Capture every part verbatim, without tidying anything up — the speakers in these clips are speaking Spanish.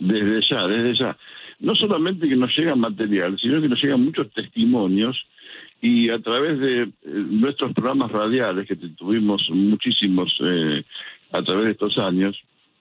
desde ya, desde ya. No solamente que nos llega material, sino que nos llegan muchos testimonios, y a través de eh, nuestros programas radiales, que tuvimos muchísimos eh, a través de estos años,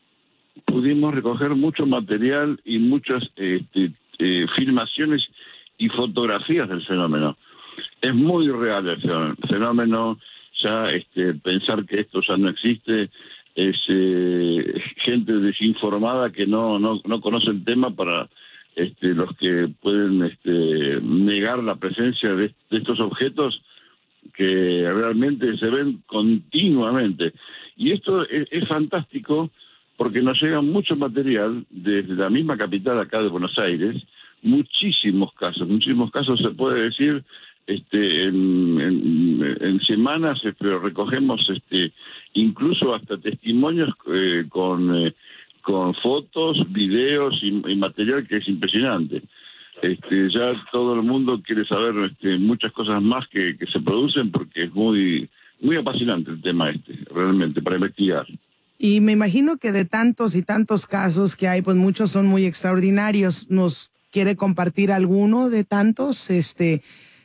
pudimos recoger mucho material y muchas este, eh, filmaciones y fotografías del fenómeno. Es muy real el fenómeno, ya este, pensar que esto ya no existe es eh, gente desinformada que no, no, no conoce el tema, para este, los que pueden este, negar la presencia de, de estos objetos que realmente se ven continuamente. Y esto es, es fantástico porque nos llega mucho material desde la misma capital acá de Buenos Aires, muchísimos casos, muchísimos casos se puede decir, este, en, en, en semanas este, recogemos este, incluso hasta testimonios eh, con, eh, con fotos, videos y, y material que es impresionante. Este, ya todo el mundo quiere saber este, muchas cosas más que, que se producen, porque es muy, muy apasionante el tema este, realmente, para investigar. Y me imagino que de tantos y tantos casos que hay, pues muchos son muy extraordinarios. ¿Nos quiere compartir alguno de tantos este,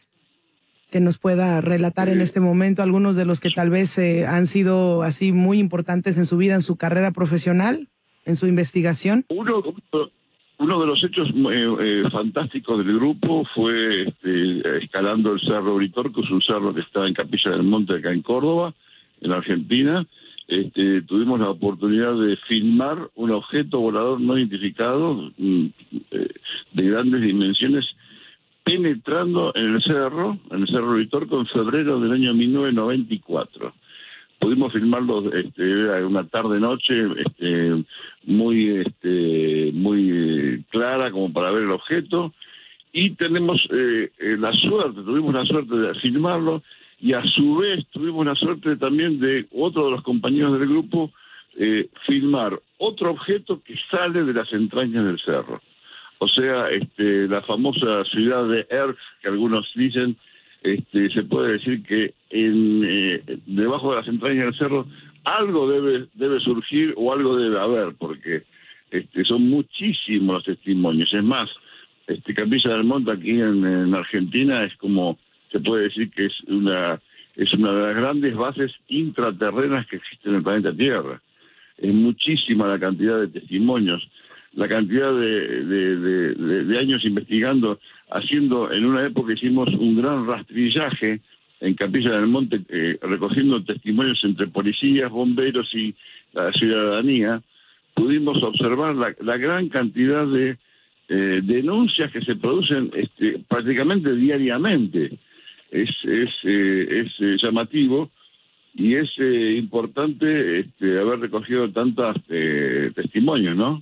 que nos pueda relatar en este momento, algunos de los que tal vez eh, han sido así muy importantes en su vida, en su carrera profesional, en su investigación? Uno, uno de los hechos eh, eh, fantásticos del grupo fue este, escalando el Cerro Uritorco, es un cerro que está en Capilla del Monte, acá en Córdoba, en Argentina. Este, tuvimos la oportunidad de filmar un objeto volador no identificado mm, eh, de grandes dimensiones penetrando en el cerro, en el Cerro Uritorco, en febrero del año mil novecientos noventa y cuatro. Pudimos filmarlo, este, era una tarde-noche este, muy, este, muy clara como para ver el objeto, y tenemos eh, eh, la suerte, tuvimos la suerte de filmarlo, y a su vez tuvimos la suerte también de otro de los compañeros del grupo eh, filmar otro objeto que sale de las entrañas del cerro. O sea, este, la famosa ciudad de Erx, que algunos dicen, este, se puede decir que en, eh, debajo de las entrañas del cerro algo debe, debe surgir o algo debe haber, porque este, son muchísimos los testimonios. Es más, este, Capilla del Monte aquí en, en Argentina es como, se puede decir que es una, es una de las grandes bases intraterrenas que existen en el planeta Tierra. Es muchísima la cantidad de testimonios, la cantidad de, de, de, de, de años investigando, haciendo, en una época hicimos un gran rastrillaje en Capilla del Monte, eh, recogiendo testimonios entre policías, bomberos y la ciudadanía. Pudimos observar la, la gran cantidad de eh, denuncias que se producen este, prácticamente diariamente. Es, es, eh, es eh, llamativo, y es eh, importante este, haber recogido tantos eh, testimonios, ¿no?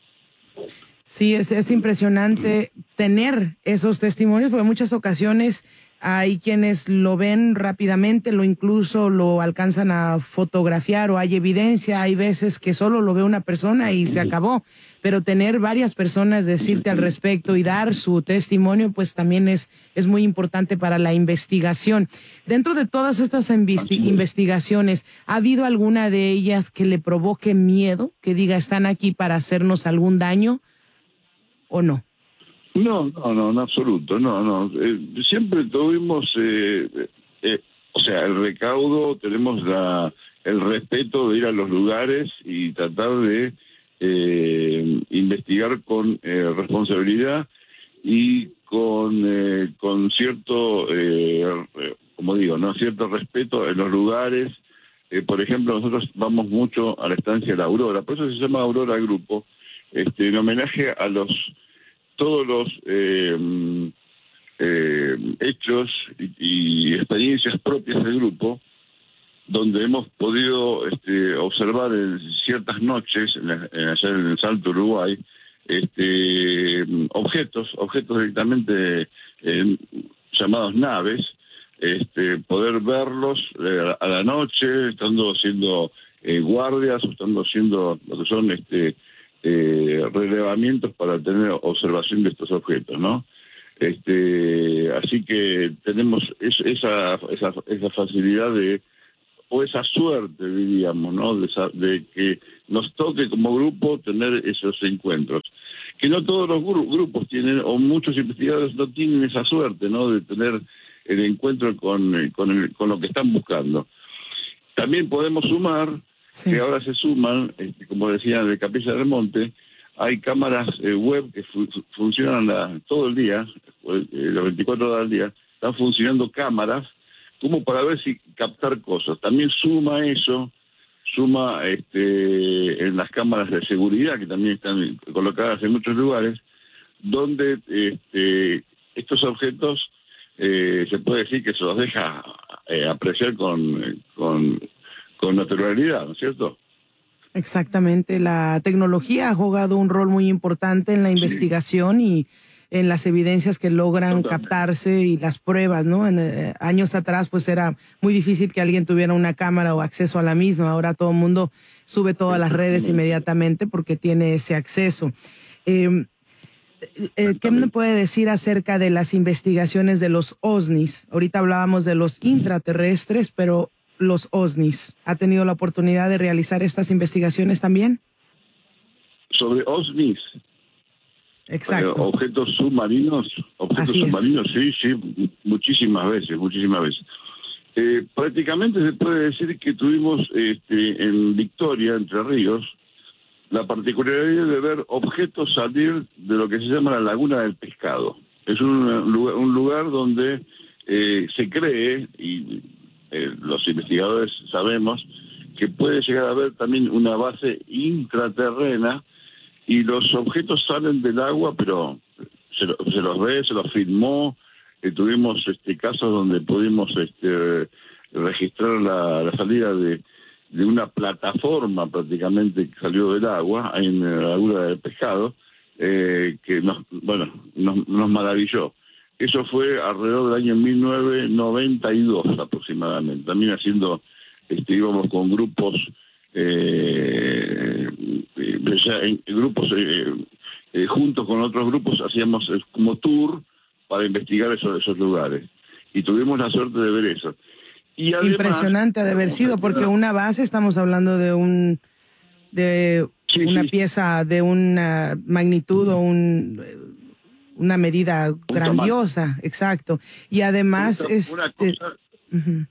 Sí, es, es impresionante tener esos testimonios, porque en muchas ocasiones hay quienes lo ven rápidamente, lo incluso lo alcanzan a fotografiar, o hay evidencia, hay veces que solo lo ve una persona y se acabó, pero tener varias personas decirte al respecto y dar su testimonio, pues también es, es muy importante para la investigación. Dentro de todas estas investi- investigaciones, ¿ha habido alguna de ellas que le provoque miedo, que diga están aquí para hacernos algún daño o no? No, no, no, en absoluto, no, no. Eh, siempre tuvimos, eh, eh, o sea, el recaudo, tenemos la, el respeto de ir a los lugares y tratar de eh, investigar con eh, responsabilidad y con, eh, con cierto, eh, como digo, no, cierto respeto en los lugares. Eh, por ejemplo, nosotros vamos mucho a la estancia de la Aurora, por eso se llama Aurora Grupo, este, en homenaje a los todos los eh, eh, hechos y, y experiencias propias del grupo, donde hemos podido este, observar en ciertas noches, en la, en allá en el Salto, Uruguay, este, objetos, objetos directamente eh, llamados naves, este, poder verlos eh, a la noche, estando haciendo eh, guardias, o estando haciendo lo que son este Eh, relevamientos para tener observación de estos objetos, ¿no? Este, así que tenemos es, esa, esa esa facilidad de, o esa suerte, diríamos, ¿no? De, de que nos toque como grupo tener esos encuentros. que no todos los gru grupos tienen, o muchos investigadores no tienen esa suerte, ¿no?, de tener el encuentro con, con, el, con lo que están buscando. También podemos sumar, sí, que ahora se suman, este, como decía, de Capilla del Monte, hay cámaras eh, web que fu funcionan la, todo el día, eh, las veinticuatro horas al día, están funcionando cámaras como para ver si captar cosas. También suma eso, suma este, en las cámaras de seguridad que también están colocadas en muchos lugares, donde este, estos objetos eh, se puede decir que se los deja eh, apreciar con, con, con naturalidad, ¿no es cierto? Exactamente, la tecnología ha jugado un rol muy importante en la investigación, sí, y en las evidencias que logran Totalmente. captarse y las pruebas, ¿no? En, eh, años atrás pues era muy difícil que alguien tuviera una cámara o acceso a la misma. Ahora todo el mundo sube todas las redes inmediatamente porque tiene ese acceso. Eh, eh, ¿Qué me puede decir acerca de las investigaciones de los OSNIs? Ahorita hablábamos de los intraterrestres, pero los OSNIs, ¿ha tenido la oportunidad de realizar estas investigaciones también? Sobre OSNIs. Exacto. Eh, objetos submarinos, objetos Así submarinos, es. sí, sí, muchísimas veces, muchísimas veces. Eh, prácticamente se puede decir que tuvimos este, en Victoria, Entre Ríos, la particularidad de ver objetos salir de lo que se llama la Laguna del Pescado. Es un lugar, un lugar donde eh, se cree, y eh, los investigadores sabemos, que puede llegar a haber también una base intraterrena, y los objetos salen del agua, pero se, lo, se los ve, se los filmó. Eh, tuvimos este, casos donde pudimos este, registrar la, la salida de, de una plataforma prácticamente que salió del agua en la Laguna del Pescado, eh, que nos, bueno, nos, nos maravilló. Eso fue alrededor del año mil novecientos noventa y dos aproximadamente. También haciendo, este, íbamos con grupos... Eh, ya en grupos eh, eh, juntos con otros grupos hacíamos como tour para investigar esos, esos lugares, y tuvimos la suerte de ver eso. Y además, impresionante ha de haber sido, porque una base, estamos hablando de un de sí, una sí. pieza de una magnitud o un una medida un grandiosa, tamaño. Exacto, y además una, este, una cosa, uh-huh.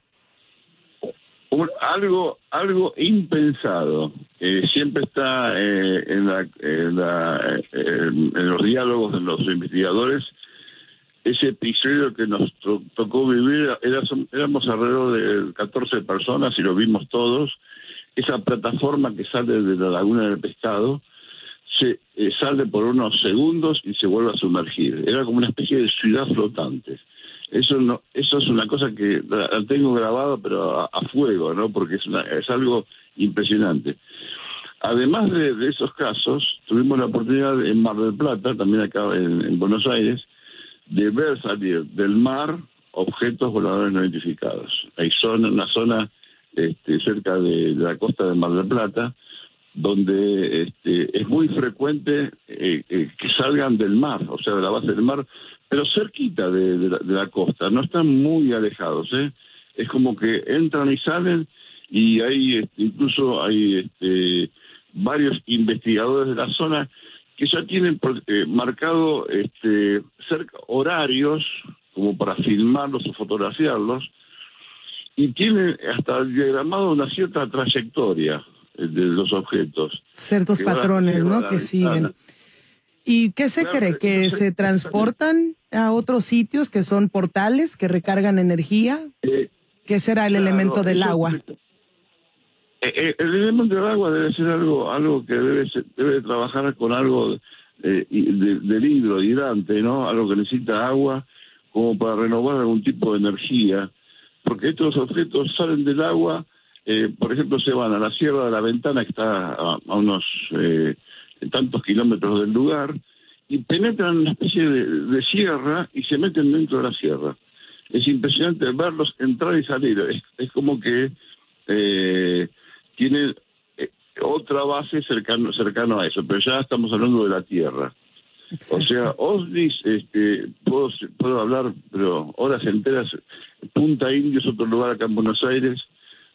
Un, algo algo impensado, eh, siempre está eh, en, la, en, la, eh, en los diálogos de los investigadores. Ese episodio que nos to tocó vivir, era, éramos alrededor de catorce personas y lo vimos todos. Esa plataforma que sale de la Laguna del Pescado se eh, sale por unos segundos y se vuelve a sumergir. Era como una especie de ciudad flotante. Eso no, eso es una cosa que la, la tengo grabada, pero a, a fuego, ¿no? Porque es, una, es algo impresionante. Además de, de esos casos, tuvimos la oportunidad en Mar del Plata, también acá en, en Buenos Aires, de ver salir del mar objetos voladores no identificados. Hay zona, una zona este, cerca de, de la costa de Mar del Plata, donde este, es muy frecuente eh, eh, que salgan del mar, o sea, de la base del mar, pero cerquita de, de, la, de la costa, no están muy alejados, ¿eh? Es como que entran y salen, y hay este, incluso hay este, varios investigadores de la zona que ya tienen eh, marcado este, cerca, horarios como para filmarlos o fotografiarlos, y tienen hasta diagramado una cierta trayectoria de los objetos. Ciertos patrones, ¿no?, que siguen. ¿Y qué se claro, cree? ¿Que se, se transportan a otros sitios que son portales, que recargan energía? Eh, ¿Qué será el claro, elemento del agua? Eh, el elemento del agua debe ser algo algo que debe ser, debe trabajar con algo eh, de, del hidrohidrante, ¿no? Algo que necesita agua como para renovar algún tipo de energía. Porque estos objetos salen del agua, eh, por ejemplo, se van a la Sierra de la Ventana, que está a, a unos... Eh, tantos kilómetros del lugar, y penetran en una especie de, de sierra y se meten dentro de la sierra. Es impresionante verlos entrar y salir. Es, es como que eh, tienen eh, otra base cercano, cercano a eso, pero ya estamos hablando de la Tierra. Exacto. O sea, OSNIs, este, puedo, puedo hablar, pero horas enteras. Punta Indio es otro lugar acá en Buenos Aires,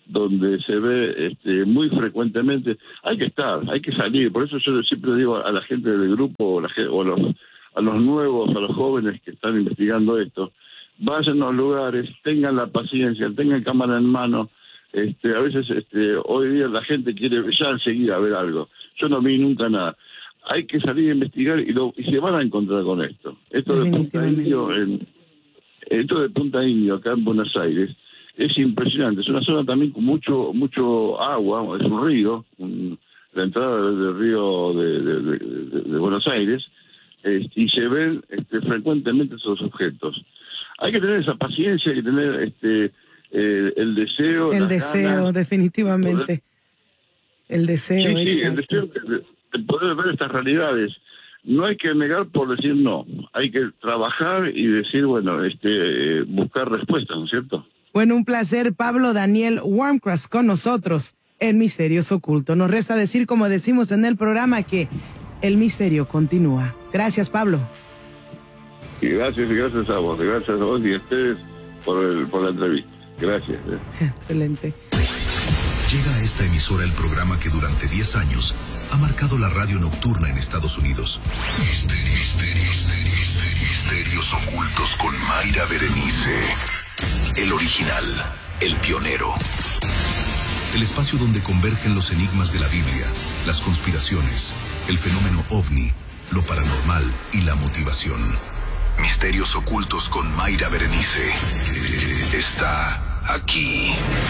donde se ve este, muy frecuentemente. Hay que estar, hay que salir. Por eso yo siempre digo a la gente del grupo o, la, o a, los, a los nuevos, a los jóvenes que están investigando esto, vayan a los lugares, tengan la paciencia, tengan cámara en mano. Este, a veces este, hoy día la gente quiere ya enseguida ver algo. Yo no vi nunca nada. Hay que salir a investigar y, lo, y se van a encontrar con esto. Esto de Punta Indio, en, esto de Punta Indio acá en Buenos Aires, es impresionante. Es una zona también con mucho mucho agua, es un río, un, la entrada del río de, de, de, de, de Buenos Aires, este, y se ven este, frecuentemente esos objetos. Hay que tener esa paciencia, hay que tener este eh, el deseo. El deseo, ganas, definitivamente. Poder... El deseo, sí, sí, exacto. el deseo de, de poder ver estas realidades. No hay que negar por decir no, hay que trabajar y decir, bueno, este buscar respuestas, ¿no es cierto? Bueno, un placer, Pablo Daniel Wormcross con nosotros en Misterios Ocultos. Nos resta decir, como decimos en el programa, que el misterio continúa. Gracias, Pablo. Y gracias, gracias a vos, gracias a vos y a ustedes por, el, por la entrevista. Gracias. Excelente. Llega a esta emisora el programa que durante diez años ha marcado la radio nocturna en Estados Unidos. Misterios, misterios, misterios, misterios ocultos con Mayra Berenice. El original, el pionero. El espacio donde convergen los enigmas de la Biblia, las conspiraciones, el fenómeno ovni, lo paranormal y la motivación. Misterios ocultos con Mayra Berenice. Está aquí.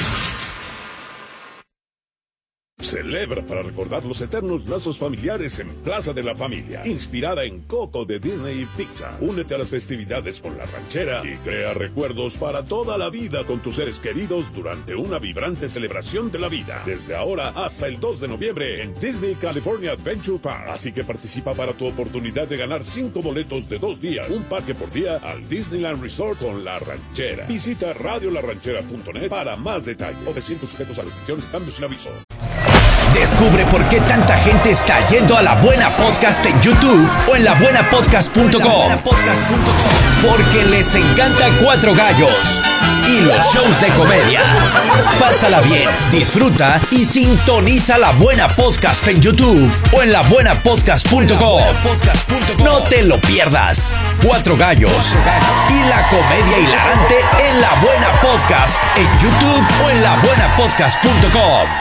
Celebra para recordar los eternos lazos familiares en Plaza de la Familia, inspirada en Coco de Disney y Pixar. Únete a las festividades con La Ranchera y crea recuerdos para toda la vida con tus seres queridos durante una vibrante celebración de la vida. Desde ahora hasta el dos de noviembre en Disney California Adventure Park. Así que participa para tu oportunidad de ganar cinco boletos de dos días, un parque por día al Disneyland Resort con La Ranchera. Visita radio la ranchera punto net para más detalles. Ofreciendo sujetos a restricciones y cambios sin aviso. Descubre por qué tanta gente está yendo a La Buena Podcast en YouTube o en la buena podcast punto com. Porque les encanta Cuatro Gallos y los shows de comedia. Pásala bien, disfruta y sintoniza La Buena Podcast en YouTube o en la buena podcast punto com. No te lo pierdas. Cuatro Gallos y la comedia hilarante en La Buena Podcast en YouTube o en la buena podcast punto com.